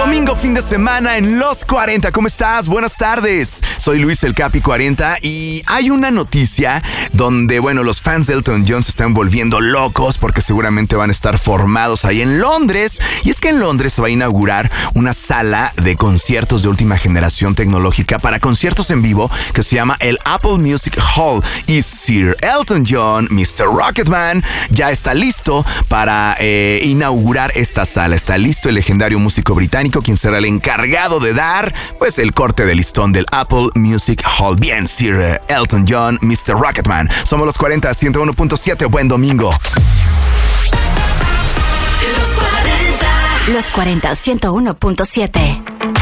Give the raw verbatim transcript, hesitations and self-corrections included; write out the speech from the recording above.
Domingo, fin de semana en Los cuarenta. ¿Cómo estás? Buenas tardes. Soy Luis el Capi cuarenta y hay una noticia donde, bueno, los fans de Elton John se están volviendo locos porque seguramente van a estar formados ahí en Londres. Y es que en Londres se va a inaugurar una sala de conciertos de última generación tecnológica para conciertos en vivo que se llama el Apple Music Hall. Y Sir Elton John, mister Rocketman, ya está listo para eh, inaugurar esta sala. Está listo el legendario músico británico, quien será el encargado de dar, pues, el corte de listón del Apple Music Hall. Bien, Sir uh, Elton John, mister Rocketman. Somos los cuarenta, ciento uno punto siete. Buen domingo. Los cuarenta. Los cuarenta, ciento uno punto siete.